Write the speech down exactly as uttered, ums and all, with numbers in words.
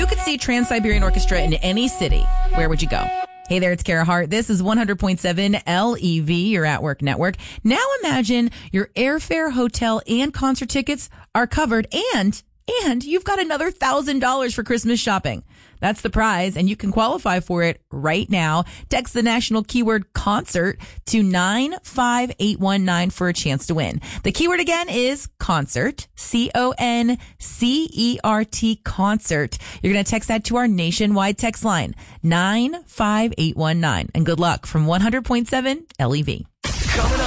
you could see Trans-Siberian Orchestra in any city, where would you go? Hey there, it's Kara Hart. This is one hundred point seven L E V, your At Work Network. Now imagine your airfare, hotel, and concert tickets are covered, and and you've got another one thousand dollars for Christmas shopping. That's the prize, and you can qualify for it right now. Text the national keyword concert to nine five eight one nine for a chance to win. The keyword again is concert, C O N C E R T, concert. You're going to text that to our nationwide text line, nine five eight one nine. And good luck from one hundred point seven L E V. Coming up.